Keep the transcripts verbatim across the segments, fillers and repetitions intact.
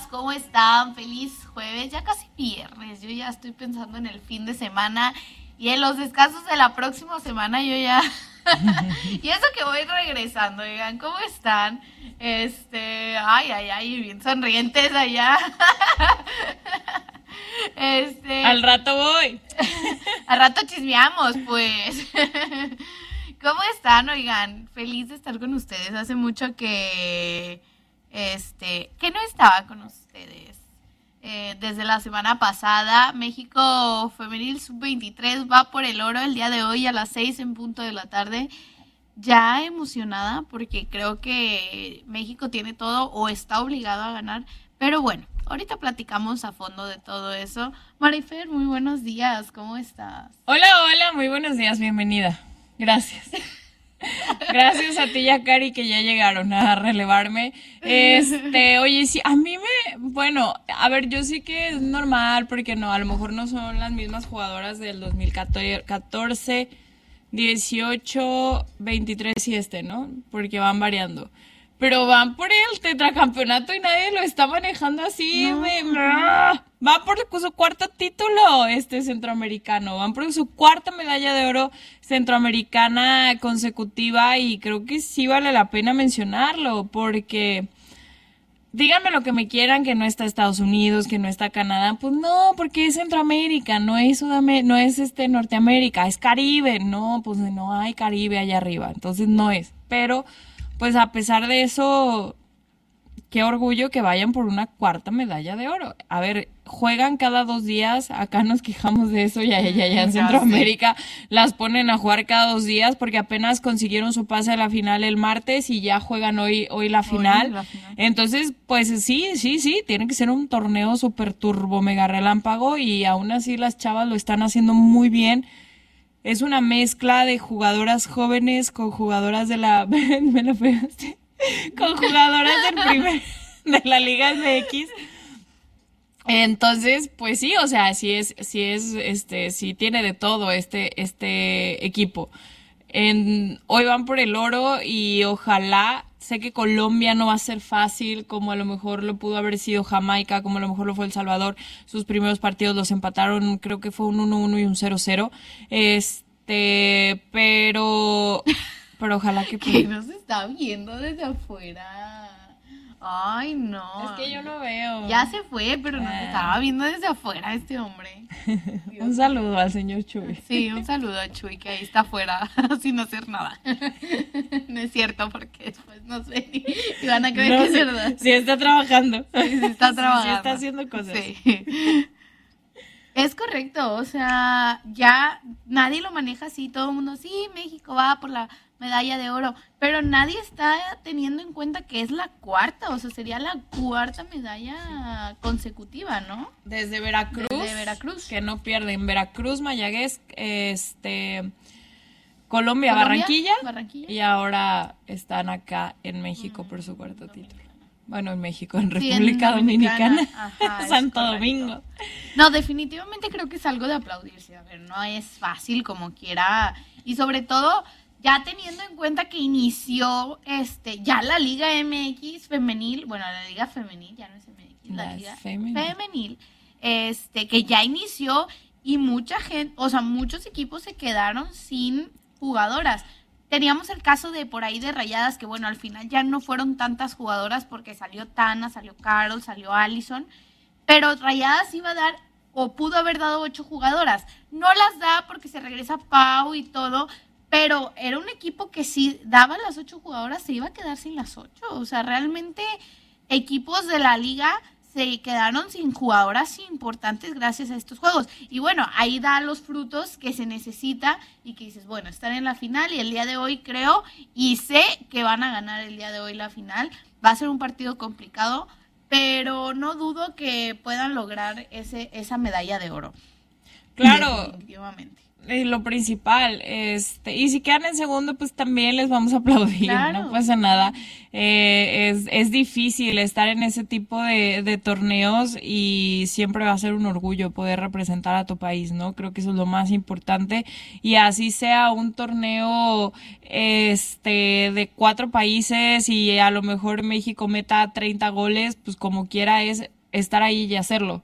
¿Cómo están? Feliz jueves, ya casi viernes. Yo ya estoy pensando en el fin de semana y en los descansos de la próxima semana. Yo ya... y eso que voy regresando, oigan, ¿cómo están? Este, ay, ay, ay, bien sonrientes allá. Este... Al rato voy. Al rato chismeamos, pues. ¿Cómo están, oigan? Feliz de estar con ustedes. Hace mucho que... Este, que no estaba con ustedes. Eh, desde la semana pasada, México Femenil sub veintitrés va por el oro el día de hoy a las seis en punto de la tarde. Ya emocionada porque creo que México tiene todo o está obligado a ganar. Pero bueno, ahorita platicamos a fondo de todo eso. Marifer, muy buenos días, ¿cómo estás? Hola, hola, muy buenos días, bienvenida. Gracias. Gracias a ti y a Cari que ya llegaron a relevarme. Este, oye, sí, a mí me, bueno, a ver, yo sí que es normal porque no, a lo mejor no son las mismas jugadoras del dos mil catorce, dieciocho, veintitrés y este, ¿no? Porque van variando. Pero van por el tetracampeonato y nadie lo está manejando así. No. Me, me, va por su cuarto título este centroamericano. Van por su cuarta medalla de oro centroamericana consecutiva y creo que sí vale la pena mencionarlo porque... Díganme lo que me quieran, que no está Estados Unidos, que no está Canadá. Pues no, porque es Centroamérica, no es Sudamérica, no es este Norteamérica, es Caribe. No, pues no hay Caribe allá arriba, entonces no es. Pero... pues a pesar de eso, qué orgullo que vayan por una cuarta medalla de oro. A ver, juegan cada dos días, acá nos quejamos de eso, ya, ya, ya en Centroamérica las ponen a jugar cada dos días porque apenas consiguieron su pase a la final el martes y ya juegan hoy, hoy la final. Hoy la final. Entonces, pues sí, sí, sí, tiene que ser un torneo súper turbo, mega relámpago y aún así las chavas lo están haciendo muy bien. Es una mezcla de jugadoras jóvenes con jugadoras de la... me lo pegaste. Con jugadoras del primer... de la Liga M X. Entonces, pues sí, o sea, sí es, sí es, este, sí tiene de todo este, este equipo. En, hoy van por el oro y ojalá... Sé que Colombia no va a ser fácil, como a lo mejor lo pudo haber sido Jamaica, como a lo mejor lo fue El Salvador. Sus primeros partidos los empataron, creo que fue un uno uno y un cero cero. Este, pero, pero ojalá que... Que nos está viendo desde afuera. Ay, no. Es que yo no veo. Ya se fue, pero nos estaba viendo desde afuera este hombre. Un saludo al señor Chuy. Sí, un saludo a Chuy, que ahí está afuera, sin hacer nada. No es cierto, porque después no sé y van a creer no, que es sí, verdad. Sí está trabajando. Sí, sí está trabajando. Sí está haciendo cosas. Sí. Es correcto, o sea, ya nadie lo maneja así, todo el mundo, sí, México va por la medalla de oro, pero nadie está teniendo en cuenta que es la cuarta, o sea, sería la cuarta medalla consecutiva, ¿no? Desde Veracruz. Desde Veracruz. Que no pierden. Veracruz, Mayagüez, este, Colombia, Colombia Barranquilla, Barranquilla. Y ahora están acá en México mm, por su cuarto Dominicana. título. Bueno, en México, en República sí, en Dominicana, Dominicana. Ajá, Santo Domingo. No, definitivamente creo que es algo de aplaudirse. A ver, no es fácil como quiera. Y sobre todo, ya teniendo en cuenta que inició este ya la Liga M X femenil, bueno, la Liga femenil, ya no es M X, la, la Liga femenil. femenil, este, que ya inició y mucha gente, o sea, muchos equipos se quedaron sin jugadoras. Teníamos el caso de por ahí de Rayadas, que bueno, al final ya no fueron tantas jugadoras porque salió Tana, salió Carol, salió Allison, pero Rayadas iba a dar, o pudo haber dado ocho jugadoras. No las da porque se regresa Pau y todo, pero era un equipo que si daba las ocho jugadoras se iba a quedar sin las ocho. O sea, realmente equipos de la liga se quedaron sin jugadoras importantes gracias a estos juegos. Y bueno, ahí da los frutos que se necesita y que dices, bueno, están en la final y el día de hoy creo y sé que van a ganar el día de hoy la final. Va a ser un partido complicado, pero no dudo que puedan lograr ese esa medalla de oro. Claro. Definitivamente. Y lo principal, este, y si quedan en segundo, pues también les vamos a aplaudir, claro. No pasa nada. Eh, es, es difícil estar en ese tipo de, de torneos y siempre va a ser un orgullo poder representar a tu país, ¿no? Creo que eso es lo más importante y así sea un torneo, este, de cuatro países y a lo mejor México meta treinta goles, pues como quiera es estar ahí y hacerlo.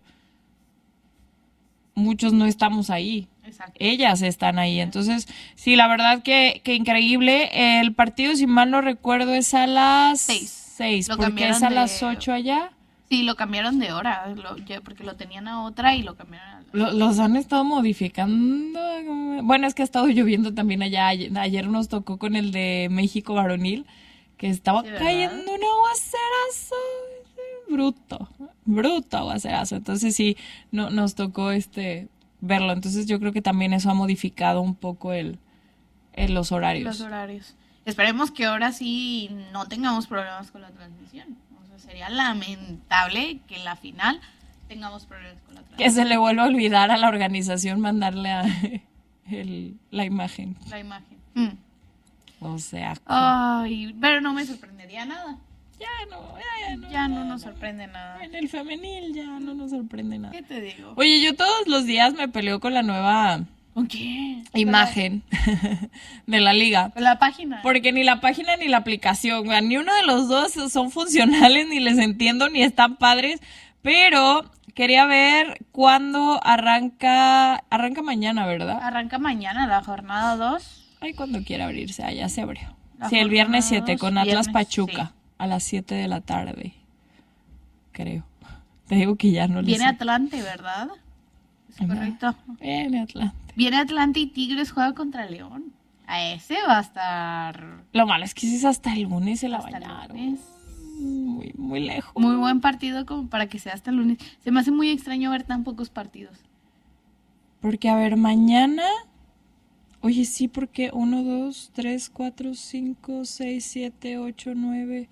Muchos no estamos ahí. Exacto. Ellas están ahí. Entonces, sí, la verdad que, que increíble. El partido, si mal no recuerdo, es a las Seis. seis, Lo porque cambiaron es a de- las ocho allá. Sí, lo cambiaron de hora, lo- ya- porque lo tenían a otra y lo cambiaron a la... Lo- los han estado modificando. Bueno, es que ha estado lloviendo también allá. Ayer, ayer nos tocó con el de México varonil, que estaba Sí, ¿verdad? cayendo un aguacerazo. Bruto, bruto aguacerazo. Entonces sí, no, nos tocó este verlo. Entonces yo creo que también eso ha modificado un poco el, el los horarios. Los horarios. Esperemos que ahora sí no tengamos problemas con la transmisión. O sea, sería lamentable que en la final tengamos problemas con la Que transmisión. se le vuelva a olvidar a la organización mandarle a el- la imagen. La imagen. Mm. O sea, Ay, pero no me sorprendería nada. ya no, ya, ya no. Ya no nos sorprende nada. En el femenil ya no nos sorprende nada. ¿Qué te digo? Oye, yo todos los días me peleo con la nueva ¿Con qué? imagen de la liga. Con la página. Porque ni la página ni la aplicación, güey, ni uno de los dos son funcionales, ni les entiendo, ni están padres. Pero quería ver cuándo arranca, arranca mañana, ¿verdad? Arranca mañana la jornada dos. Ay, cuando quiera abrirse, ah, ya se abrió. La Sí, el viernes jornada siete dos, con Atlas viernes, Pachuca, sí. a las siete de la tarde, creo. Te digo que ya no le Viene sé. Atlante, ¿verdad? Es Ajá. correcto. Viene Atlante. Viene Atlante y Tigres juega contra León. A ese va a estar Lo malo es que sí es hasta el lunes se la hasta el bañaron. lunes. Muy, muy lejos. Muy buen partido como para que sea hasta el lunes. Se me hace muy extraño ver tan pocos partidos. Porque, a ver, mañana... Oye, sí, porque uno, dos, tres, cuatro, cinco, seis, siete, ocho, nueve...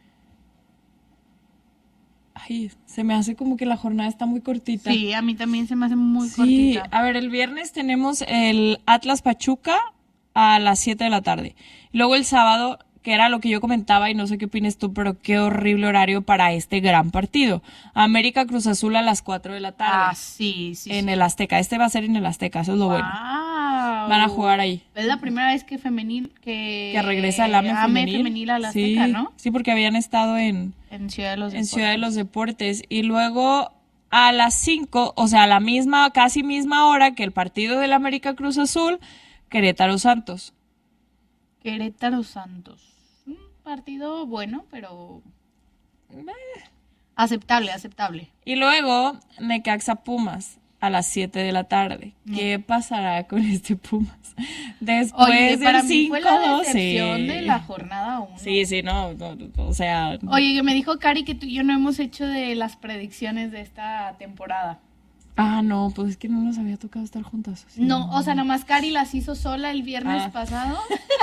Ay, se me hace como que la jornada está muy cortita. Sí, a mí también se me hace muy Sí, cortita. a ver, el viernes tenemos el Atlas Pachuca a las siete de la tarde. Luego el sábado, que era lo que yo comentaba y no sé qué opinas tú, pero qué horrible horario para este gran partido. América Cruz Azul a las cuatro de la tarde. Ah, sí, sí. en sí. el Azteca. Este va a ser en el Azteca, eso es lo bueno. Guau. Van a jugar ahí. Es la primera vez que femenil que, Que regresa el AME femenil. femenil a la sí, Azteca, ¿no? sí, porque habían estado en, En Ciudad de los en Deportes. Ciudad de los Deportes. Y luego a las cinco, o sea, a la misma, casi misma hora que el partido del América Cruz Azul, Querétaro Santos. Querétaro Santos. Un partido bueno, pero aceptable, aceptable. Y luego Necaxa Pumas a las siete de la tarde. ¿Qué pasará con este Pumas? Después Oye, para del mí fue la cinco doce. decepción de la jornada uno. Sí, sí, no, no, no, o sea, Oye, que me dijo Cari que tú y yo no hemos hecho de las predicciones de esta temporada. ah, no, pues es que no nos había tocado estar juntas. ¿Sí? No, o sea, nada más Cari las hizo sola el viernes Ah. pasado.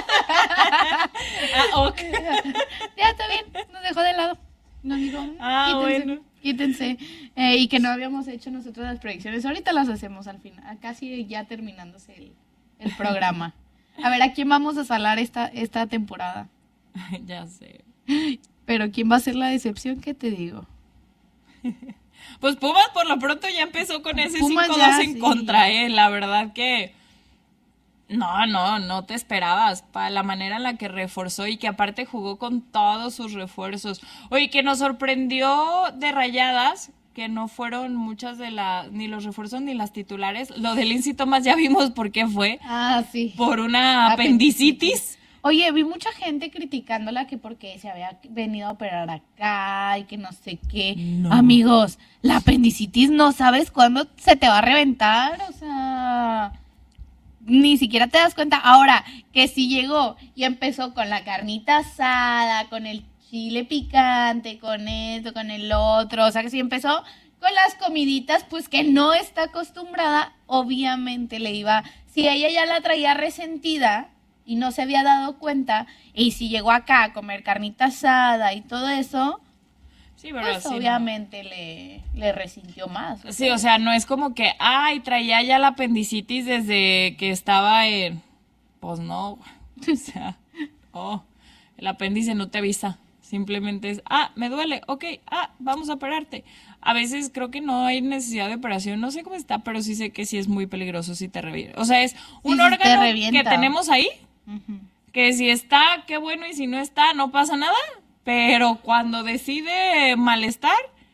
Ah, ok. Ya está bien, nos dejó de lado. Nos dijo, Ah, quítense, bueno. quítense. Eh, y que no habíamos hecho nosotros las predicciones. Ahorita las hacemos al final, casi ya terminándose el, el programa. A ver, ¿a quién vamos a salar esta, esta temporada? Ya sé. Pero ¿quién va a ser la decepción? ¿Qué te digo? Pues Pumas por lo pronto ya empezó con ese Pumas cinco dos ya, en sí. contra, eh. La verdad que no, no, no te esperabas para la manera en la que reforzó y que aparte jugó con todos sus refuerzos. Oye, que nos sorprendió de Rayadas, que no fueron muchas de las, ni los refuerzos ni las titulares. Lo del Lindsay Thomas ya vimos por qué fue, Ah, sí. por una apendicitis. Oye, vi mucha gente criticándola que porque se había venido a operar acá y que no sé qué. No. Amigos, la apendicitis no sabes cuándo se te va a reventar, o sea, ni siquiera te das cuenta. Ahora, que si llegó y empezó con la carnita asada, con el chile picante, con esto, con el otro, o sea, que si empezó con las comiditas, pues que no está acostumbrada, obviamente le iba, si ella ya la traía resentida y no se había dado cuenta, y si llegó acá a comer carnita asada y todo eso, Sí, pero pues sí, no. obviamente le, le resintió más. Sí, o sea, no es como que, ay, traía ya la apendicitis desde que estaba en... Pues no, güey. O sea, oh, el apéndice no te avisa. Simplemente es, ah, me duele, ok, ah, vamos a operarte. A veces creo que no hay necesidad de operación, no sé cómo está, pero sí sé que sí es muy peligroso si te revienta. O sea, es un sí te órgano que revienta. tenemos ahí, Ujú. que si está, qué bueno, y si no está, no pasa nada. Pero cuando decide malestar,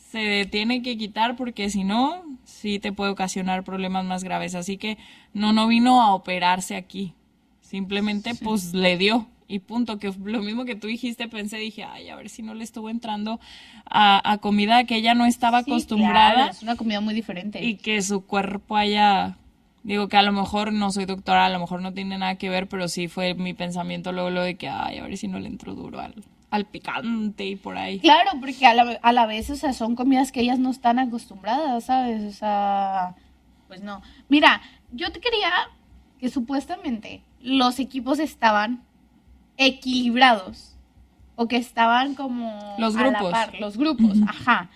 se tiene que quitar porque si no, sí te puede ocasionar problemas más graves. Así que no, no vino a operarse aquí. Simplemente sí. Pues le dio y punto. Que lo mismo que tú dijiste, pensé, dije, ay, a ver si no le estuvo entrando a, a comida que ella no estaba sí, acostumbrada. Claro, es una comida muy diferente. Y que su cuerpo haya... Digo que a lo mejor no soy doctora, a lo mejor no tiene nada que ver, pero sí fue mi pensamiento luego lo de que, ay, a ver si no le entró duro al, al picante y por ahí. Claro, porque a la, a la vez, o sea, son comidas que ellas no están acostumbradas, ¿sabes? O sea, pues no. Mira, yo te quería que supuestamente los equipos estaban equilibrados o que estaban como los a grupos. la par, los grupos, uh-huh. Ajá.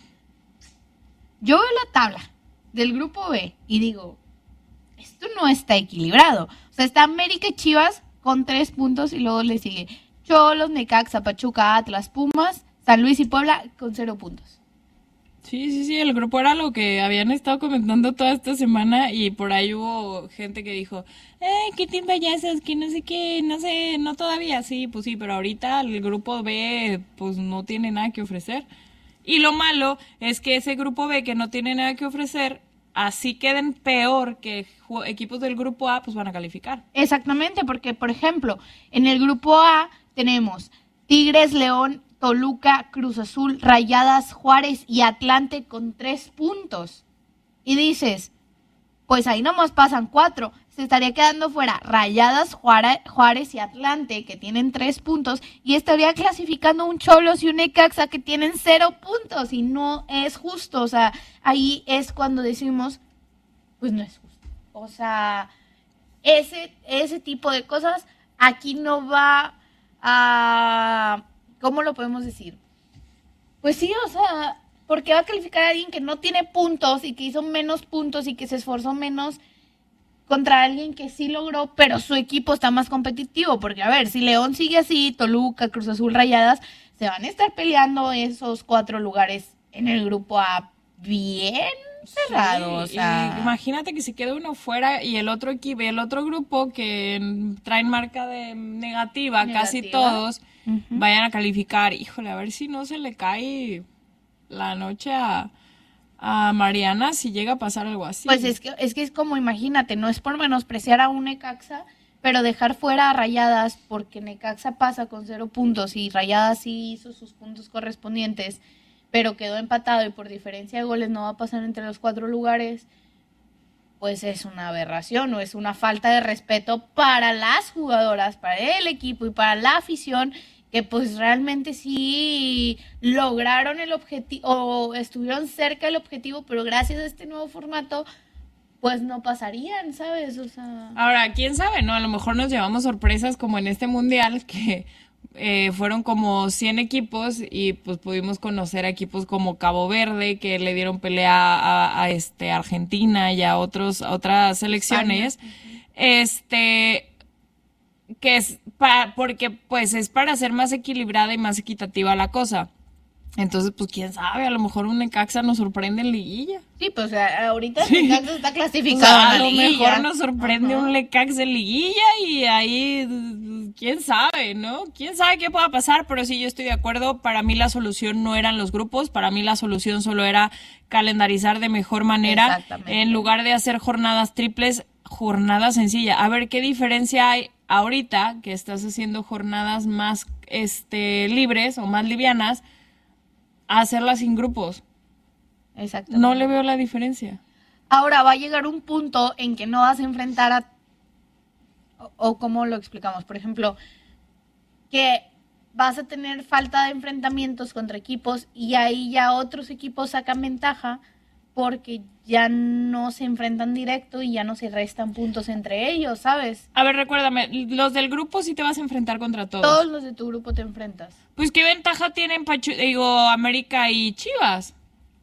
Yo veo la tabla del grupo B y digo, esto no está equilibrado. O sea, está América y Chivas con tres puntos y luego le sigue Cholos, Necaxa, Pachuca, Atlas, Pumas, San Luis y Puebla con cero puntos. Sí, sí, sí, el grupo era lo que habían estado comentando toda esta semana y por ahí hubo gente que dijo, ¡ay, qué team payasos, que no sé qué, no sé, no todavía! Sí, pues sí, pero ahorita el grupo B pues no tiene nada que ofrecer. Y lo malo es que ese grupo B que no tiene nada que ofrecer, así queden peor que equipos del grupo A, pues van a calificar. Exactamente, porque, por ejemplo, en el grupo A tenemos Tigres, León, Toluca, Cruz Azul, Rayadas, Juárez y Atlante con tres puntos. Y dices, pues ahí nomás pasan cuatro. Se estaría quedando fuera Rayadas, Juárez y Atlante, que tienen tres puntos, y estaría clasificando un Cholos y un Necaxa que tienen cero puntos, y no es justo. O sea, ahí es cuando decimos, pues no es justo. O sea, ese, ese tipo de cosas aquí no va a... ¿Cómo lo podemos decir? Pues sí, o sea, ¿por qué va a calificar a alguien que no tiene puntos y que hizo menos puntos y que se esforzó menos contra alguien que sí logró, pero su equipo está más competitivo? Porque, a ver, si León sigue así, Toluca, Cruz Azul, Rayadas, se van a estar peleando esos cuatro lugares en el grupo A bien cerrado. Sí, o sea... imagínate que se quede uno fuera y el otro equipo, el otro grupo que traen marca de negativa, negativa. Casi todos, uh-huh. Vayan a calificar. Híjole, a ver si no se le cae la noche a... a Mariana si llega a pasar algo así. Pues es que es que es como, imagínate, no es por menospreciar a un Necaxa, pero dejar fuera a Rayadas, porque Necaxa pasa con cero puntos y Rayadas sí hizo sus puntos correspondientes, pero quedó empatado y por diferencia de goles no va a pasar entre los cuatro lugares, pues es una aberración o es una falta de respeto para las jugadoras, para el equipo y para la afición, que pues realmente sí lograron el objetivo o estuvieron cerca del objetivo, pero gracias a este nuevo formato pues no pasarían, ¿sabes? O sea... Ahora, quién sabe, ¿no? A lo mejor nos llevamos sorpresas como en este mundial, que eh, fueron como cien equipos y pues pudimos conocer a equipos como Cabo Verde, que le dieron pelea a, a este Argentina y a otros, a otras selecciones. Uh-huh. Este... que es para, porque pues es para ser más equilibrada y más equitativa la cosa. Entonces, pues quién sabe, a lo mejor un Necaxa nos sorprende en liguilla. Sí, pues ahorita sí. El Necaxa está clasificado. O sea, a lo mejor nos sorprende uh-huh. un Necaxa en liguilla y ahí quién sabe, ¿no? Quién sabe qué pueda pasar, pero sí, yo estoy de acuerdo. Para mí la solución no eran los grupos, para mí la solución solo era calendarizar de mejor manera. En lugar de hacer jornadas triples, jornada sencilla. A ver qué diferencia hay ahorita que estás haciendo jornadas más este libres o más livianas, a hacerlas sin grupos. Exactamente. No le veo la diferencia. Ahora va a llegar un punto en que no vas a enfrentar a... O, o ¿cómo lo explicamos? Por ejemplo, que vas a tener falta de enfrentamientos contra equipos y ahí ya otros equipos sacan ventaja porque ya no se enfrentan directo y ya no se restan puntos entre ellos, ¿sabes? A ver, recuérdame, los del grupo sí te vas a enfrentar contra todos. Todos los de tu grupo te enfrentas. Pues, ¿qué ventaja tienen Pachu- digo, América y Chivas?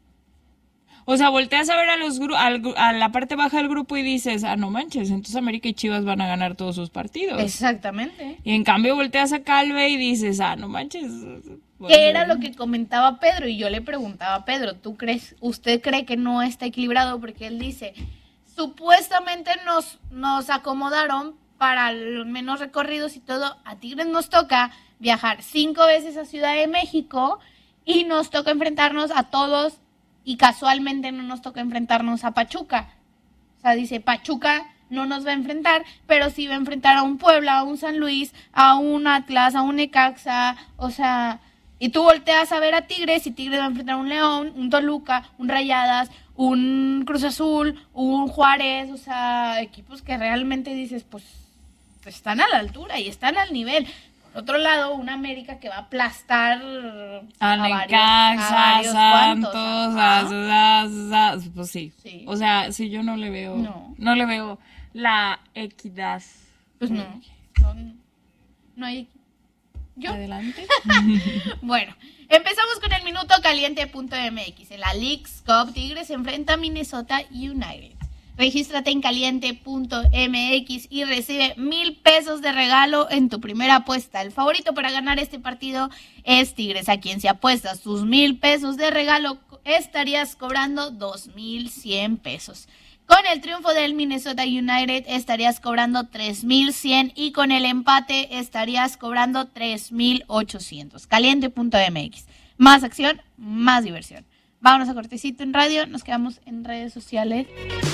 O sea, volteas a ver a los gru- al, a la parte baja del grupo y dices, ah, no manches, entonces América y Chivas van a ganar todos sus partidos. Exactamente. Y en cambio volteas a Calve y dices, ah, no manches... Bueno, ¿qué era lo que comentaba Pedro? Y yo le preguntaba a Pedro, ¿tú crees, usted cree que no está equilibrado? Porque él dice, supuestamente nos, nos acomodaron para los menos recorridos y todo. A Tigres nos toca viajar cinco veces a Ciudad de México y nos toca enfrentarnos a todos y casualmente no nos toca enfrentarnos a Pachuca. O sea, dice, Pachuca no nos va a enfrentar, pero sí va a enfrentar a un Puebla, a un San Luis, a un Atlas, a un Necaxa, o sea, y tú volteas a ver a Tigres y Tigres va a enfrentar a un León, un Toluca, un Rayadas, un Cruz Azul, un Juárez, o sea, equipos que realmente dices, pues, están a la altura y están al nivel. Por otro lado, una América que va a aplastar a, a Necaxa, Santos, a, a, a, a, pues sí. sí. O sea, si yo no le veo, no, no le veo la equidad. Pues no, no, no hay equidad. ¿Yo? Adelante. Bueno, empezamos con el minuto caliente punto m x. En la Leagues Cup, Tigres se enfrenta a Minnesota United. Regístrate en caliente punto m x y recibe mil pesos de regalo en tu primera apuesta. El favorito para ganar este partido es Tigres, a quien si apuestas tus mil pesos de regalo estarías cobrando dos mil cien pesos. Con el triunfo del Minnesota United estarías cobrando tres mil cien y con el empate estarías cobrando tres mil ochocientos. caliente punto m x. Más acción, más diversión. Vámonos a cortecito en radio, nos quedamos en redes sociales.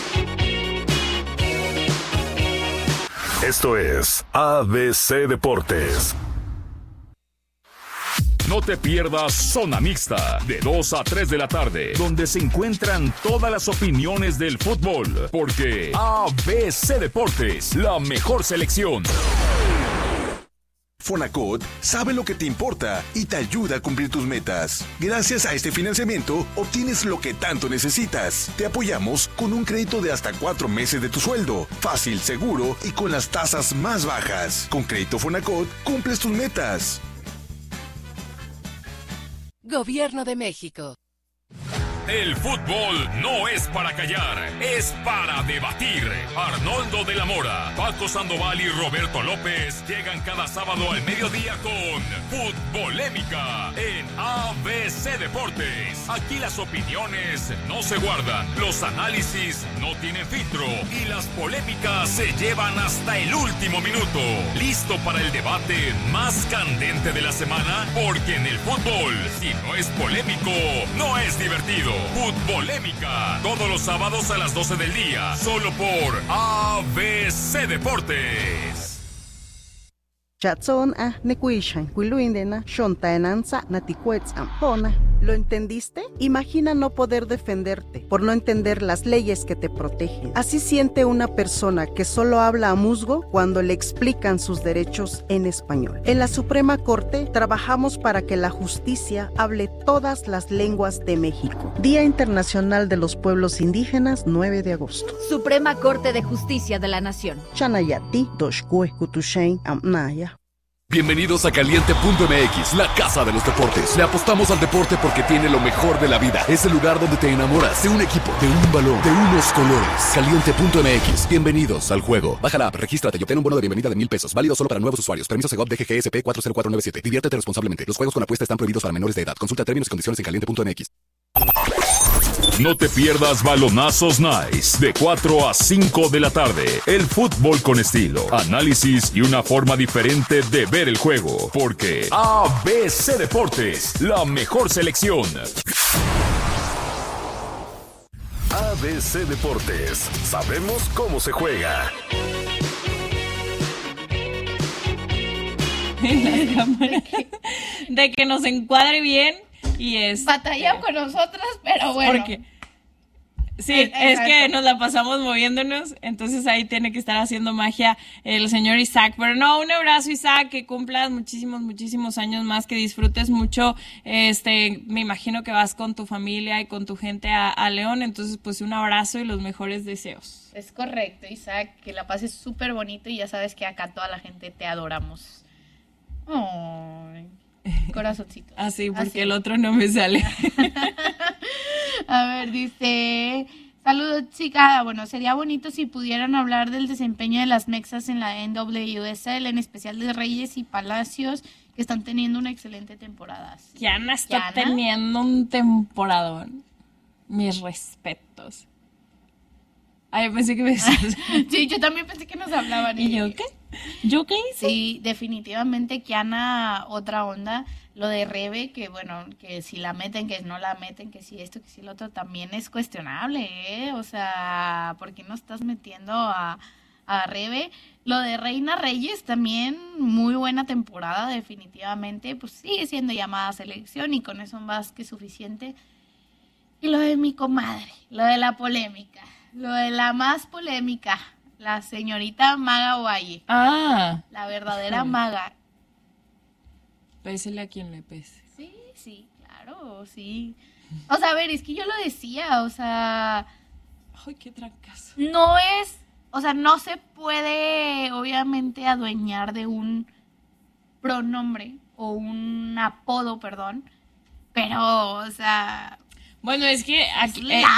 Esto es A B C Deportes. No te pierdas Zona Mixta, de dos a tres de la tarde, donde se encuentran todas las opiniones del fútbol, porque A B C Deportes, la mejor selección. Fonacot sabe lo que te importa y te ayuda a cumplir tus metas. Gracias a este financiamiento, obtienes lo que tanto necesitas. Te apoyamos con un crédito de hasta cuatro meses de tu sueldo. Fácil, seguro y con las tasas más bajas. Con Crédito Fonacot, cumples tus metas. Gobierno de México. El fútbol no es para callar, es para debatir. Arnoldo de la Mora, Paco Sandoval y Roberto López llegan cada sábado al mediodía con Futbolémica en A B C Deportes. Aquí las opiniones no se guardan, los análisis no tienen filtro y las polémicas se llevan hasta el último minuto. ¿Listo para el debate más candente de la semana? Porque en el fútbol, si no es polémico, no es divertido. Futbolémica, todos los sábados a las doce del día, solo por A B C Deportes. Chatson a nekuishan kuiluindena shontaenanza natikuetzam pona. ¿Lo entendiste? Imagina no poder defenderte por no entender las leyes que te protegen. Así siente una persona que solo habla a musgo cuando le explican sus derechos en español. En la Suprema Corte trabajamos para que la justicia hable todas las lenguas de México. Día Internacional de los Pueblos Indígenas, nueve de agosto. Suprema Corte de Justicia de la Nación. Chanayati, Doshkue, Kutushain, Amnaya. Bienvenidos a Caliente punto m x, la casa de los deportes. Le apostamos al deporte porque tiene lo mejor de la vida. Es el lugar donde te enamoras de un equipo, de un balón, de unos colores. Caliente punto m x, bienvenidos al juego. Baja la app, regístrate y obtén un bono de bienvenida de mil pesos. Válido solo para nuevos usuarios. Permiso Segov D G G S P cuatro cero cuatro nueve siete. Diviértete responsablemente. Los juegos con apuesta están prohibidos para menores de edad. Consulta términos y condiciones en caliente punto m x. No te pierdas Balonazos Nice, de cuatro a cinco de la tarde. El fútbol con estilo, análisis y una forma diferente de ver el juego. Porque A B C Deportes, la mejor selección. A B C Deportes, sabemos cómo se juega. En la cámara, de que nos encuadre bien. Y es batalla con nosotras, pero bueno. Porque sí, es, es que nos la pasamos moviéndonos, entonces ahí tiene que estar haciendo magia el señor Isaac. Pero no, un abrazo, Isaac, que cumplas muchísimos, muchísimos años más, que disfrutes mucho. Este, me imagino que vas con tu familia y con tu gente a, a León, entonces pues un abrazo y los mejores deseos. Es correcto, Isaac, que la pases súper bonito y ya sabes que acá toda la gente te adoramos. Ay. Corazoncito. Así, porque Así. El otro no me sale. A ver, dice... Saludos, chica. Bueno, sería bonito si pudieran hablar del desempeño de las mexas en la N W S L, en especial de Reyes y Palacios, que están teniendo una excelente temporada. ¿Sí? Kiana está ¿Kiana? teniendo un temporadón. Mis respetos. Ay, pensé que me decías. Sí, yo también pensé que nos hablaban. ¿Y yo qué? ¿Yo qué hice? Sí, definitivamente Kiana, otra onda. Lo de Rebe, que bueno, que si la meten, que no la meten, que si esto, que si lo otro, también es cuestionable, ¿eh? O sea, ¿por qué no estás metiendo a, a Rebe? Lo de Reina Reyes también, muy buena temporada, definitivamente. Pues sigue siendo llamada a selección y con eso más que suficiente. Y lo de mi comadre, lo de la polémica, lo de la más polémica, la señorita Maga Valle. Ah. La verdadera maga. Pésele a quien le pese. Sí, sí, claro, sí. O sea, a ver, es que yo lo decía, o sea... Ay, qué trancazo. No es... O sea, no se puede, obviamente, adueñar de un pronombre o un apodo, perdón. Pero, o sea... Bueno, es que aquí... Es eh,